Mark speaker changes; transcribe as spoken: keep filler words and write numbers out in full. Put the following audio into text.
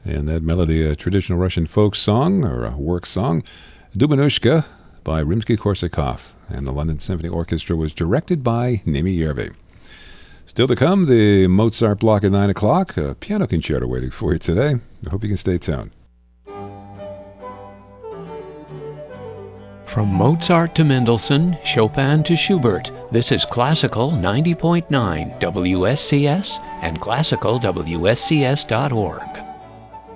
Speaker 1: And that melody, a traditional Russian folk song, or a work song, Dubanushka by Rimsky-Korsakov. And the London Symphony Orchestra was directed by Nimi Yervi. Still to come, the Mozart block at nine o'clock. A piano concerto waiting for you today. I hope you can stay tuned.
Speaker 2: From Mozart to Mendelssohn, Chopin to Schubert, this is Classical ninety point nine W S C S and classical W S C S dot org.